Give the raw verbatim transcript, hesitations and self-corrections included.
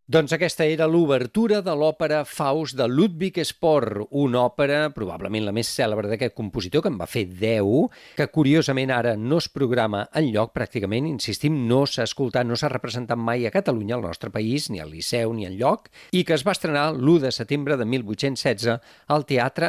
Doncs aquesta era l'obertura de l'òpera Faust de Ludwig Spohr, una òpera probablement la més cèlebre d'aquest compositor, que en va fer deu, que curiosament ara no es programa enlloc, pràcticament, insistim, no s'ha escoltat, no s'ha representat mai a Catalunya, al nostre país, ni al Liceu ni enlloc, i que es va estrenar l'u de setembre de mil vuit-cents setze al Teatre